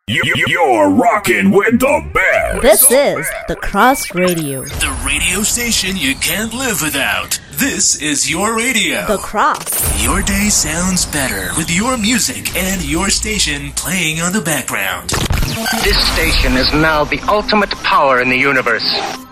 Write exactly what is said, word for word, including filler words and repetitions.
You- You're rocking with the best. This is The Cross Radio. The radio station you can't live without. This is your radio. The Cross. Your day sounds better with your music and your station playing on the background. This station is now the ultimate power in the universe.